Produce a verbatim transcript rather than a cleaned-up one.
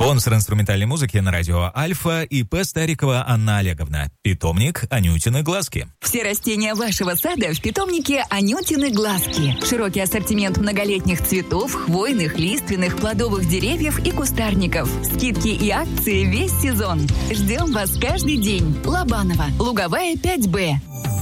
Спонсор инструментальной музыки на радио «Альфа» и П. Старикова Анна Олеговна. Питомник «Анютины глазки». Все растения вашего сада в питомнике «Анютины глазки». Широкий ассортимент многолетних цветов, хвойных, лиственных, плодовых деревьев и кустарников. Скидки и акции весь сезон. Ждем вас каждый день. Лобанова, Луговая, пять Б.